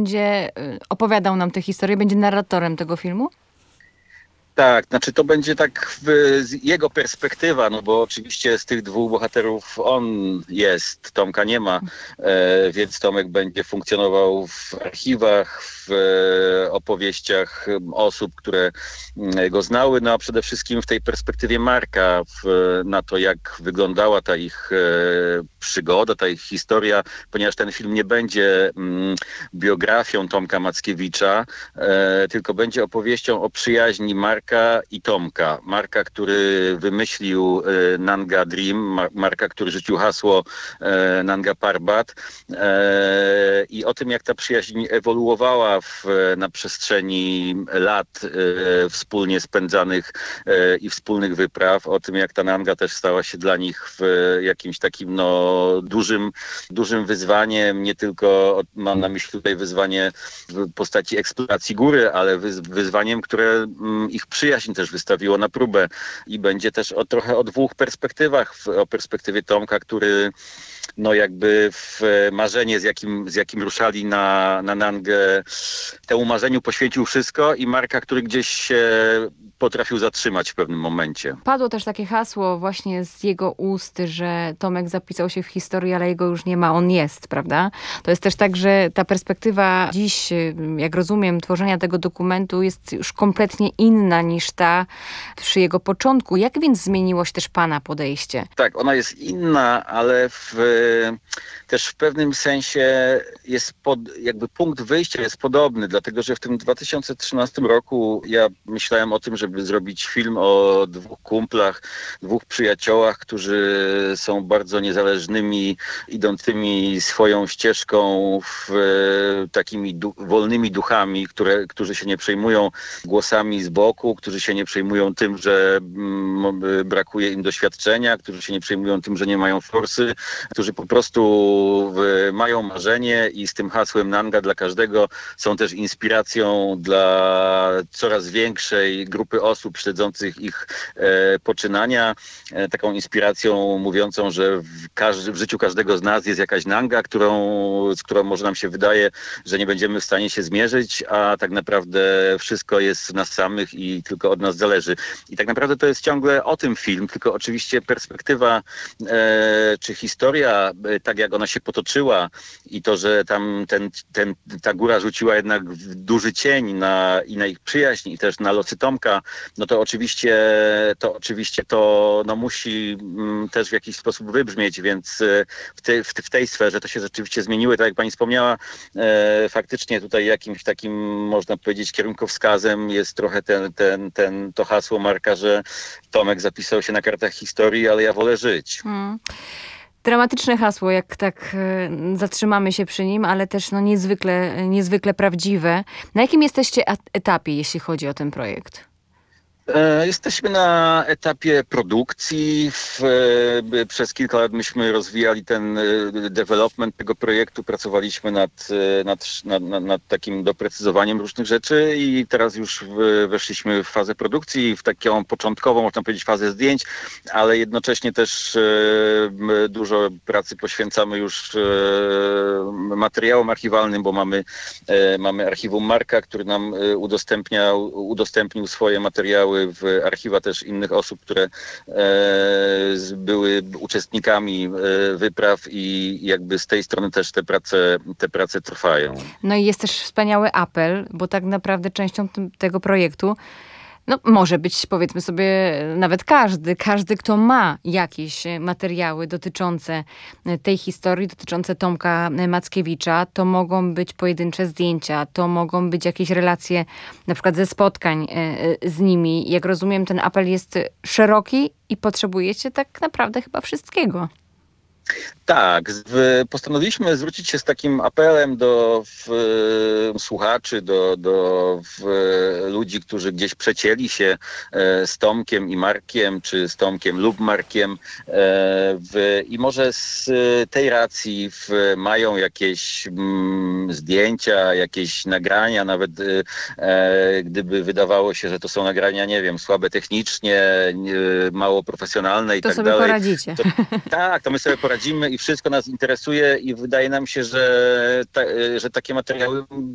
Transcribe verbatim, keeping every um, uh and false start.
będzie y, opowiadał nam tę historię, będzie narratorem tego filmu? Tak, znaczy to będzie tak w, z jego perspektywa, no bo oczywiście z tych dwóch bohaterów on jest, Tomka nie ma, e, więc Tomek będzie funkcjonował w archiwach, w e, opowieściach osób, które m, go znały, no a przede wszystkim w tej perspektywie Marka, w, na to jak wyglądała ta ich e, przygoda, ta ich historia, ponieważ ten film nie będzie m, biografią Tomka Mackiewicza, e, tylko będzie opowieścią o przyjaźni Marka i Tomka. Marka, który wymyślił e, Nanga Dream, Mar- Marka, który rzucił hasło e, Nanga Parbat e, i o tym, jak ta przyjaźń ewoluowała w, na przestrzeni lat e, wspólnie spędzanych e, i wspólnych wypraw, o tym, jak ta Nanga też stała się dla nich w jakimś takim no, dużym, dużym wyzwaniem, nie tylko mam na myśli tutaj wyzwanie w postaci eksploracji góry, ale wyz- wyzwaniem, które mm, ich przyjaźń też wystawiło na próbę i będzie też o, trochę o dwóch perspektywach. W, o perspektywie Tomka, który no jakby w marzenie, z jakim, z jakim ruszali na, na Nangę, temu marzeniu poświęcił wszystko i Marka, który gdzieś się potrafił zatrzymać w pewnym momencie. Padło też takie hasło właśnie z jego ust, że Tomek zapisał się w historii, ale jego już nie ma, on jest, prawda? To jest też tak, że ta perspektywa dziś, jak rozumiem, tworzenia tego dokumentu jest już kompletnie inna niż ta przy jego początku. Jak więc zmieniło się też pana podejście? Tak, ona jest inna, ale w, też w pewnym sensie jest pod, jakby punkt wyjścia jest podobny, dlatego że w tym dwa tysiące trzynastym roku ja myślałem o tym, żeby zrobić film o dwóch kumplach, dwóch przyjaciołach, którzy są bardzo niezależnymi, idącymi swoją ścieżką, w, takimi du- wolnymi duchami, które, którzy się nie przejmują głosami z boku, którzy się nie przejmują tym, że mm, brakuje im doświadczenia, którzy się nie przejmują tym, że nie mają forsy, którzy po prostu w, mają marzenie i z tym hasłem Nanga dla każdego są też inspiracją dla coraz większej grupy osób śledzących ich e, poczynania, e, taką inspiracją mówiącą, że w, każdy, w życiu każdego z nas jest jakaś Nanga, którą, z którą może nam się wydaje, że nie będziemy w stanie się zmierzyć, a tak naprawdę wszystko jest w nas samych i tylko od nas zależy. I tak naprawdę to jest ciągle o tym film, tylko oczywiście perspektywa e, czy historia, e, tak jak ona się potoczyła i to, że tam ten, ten, ta góra rzuciła jednak duży cień na, i na ich przyjaźń i też na losy Tomka, no to oczywiście to, oczywiście to no, musi mm, też w jakiś sposób wybrzmieć, więc e, w, te, w, w tej sferze to się rzeczywiście zmieniły. Tak jak pani wspomniała, e, faktycznie tutaj jakimś takim, można powiedzieć, kierunkowskazem jest trochę ten, ten, ten, to hasło Marka, że Tomek zapisał się na kartach historii, ale ja wolę żyć. Hmm. Dramatyczne hasło, jak tak e, zatrzymamy się przy nim, ale też no, niezwykle, niezwykle prawdziwe. Na jakim jesteście a- etapie, jeśli chodzi o ten projekt? Jesteśmy na etapie produkcji. W, przez kilka lat myśmy rozwijali ten development tego projektu, pracowaliśmy nad, nad, nad, nad takim doprecyzowaniem różnych rzeczy i teraz już weszliśmy w fazę produkcji, w taką początkową, można powiedzieć, fazę zdjęć, ale jednocześnie też dużo pracy poświęcamy już materiałom archiwalnym, bo mamy, mamy archiwum Marka, który nam udostępniał, udostępnił swoje materiały w archiwa też innych osób, które e, były uczestnikami e, wypraw i jakby z tej strony też te prace, te prace trwają. No i jest też wspaniały apel, bo tak naprawdę częścią tym, tego projektu no, może być, powiedzmy sobie, nawet każdy, każdy, kto ma jakieś materiały dotyczące tej historii, dotyczące Tomka Mackiewicza, to mogą być pojedyncze zdjęcia, to mogą być jakieś relacje, na przykład ze spotkań z nimi. Jak rozumiem, ten apel jest szeroki i potrzebujecie tak naprawdę chyba wszystkiego. Tak, w, postanowiliśmy zwrócić się z takim apelem do w, słuchaczy, do, do w, ludzi, którzy gdzieś przecięli się e, z Tomkiem i Markiem, czy z Tomkiem lub Markiem e, w, i może z tej racji w, mają jakieś mm, zdjęcia, jakieś nagrania, nawet e, gdyby wydawało się, że to są nagrania, nie wiem, słabe technicznie, nie, mało profesjonalne i to tak sobie dalej. Poradzicie. To, tak, to my sobie poradzimy i wszystko nas interesuje i wydaje nam się, że, ta, że takie materiały